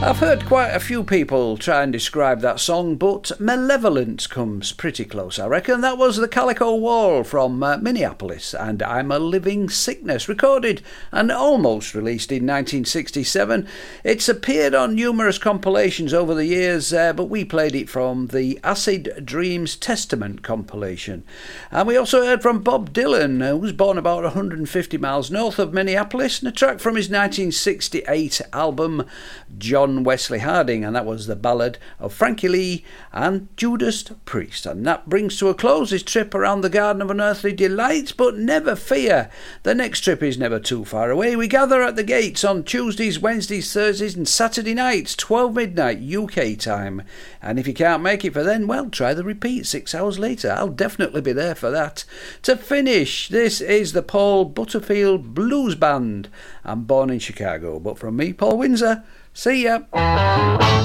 I've heard quite a few people try and describe that song, but Malevolent comes pretty close, I reckon. That was the Calico Wall from Minneapolis, and I'm a Living Sickness, recorded and almost released in 1967. It's appeared on numerous compilations over the years, but we played it from the Acid Dreams Testament compilation. And we also heard from Bob Dylan, who was born about 150 miles north of Minneapolis, and a track from his 1968 album John Wesley Harding, and that was the ballad of Frankie Lee and Judas Priest. And that brings to a close this trip around the Garden of Unearthly Delights, but never fear, the next trip is never too far away. We gather at the gates on Tuesdays, Wednesdays, Thursdays and Saturday nights, 12 midnight UK time, and if you can't make it for then, well, try the repeat 6 hours later. I'll definitely be there for that. To finish, this is the Paul Butterfield Blues Band. I'm born in Chicago, but from me, Paul Windsor, see ya.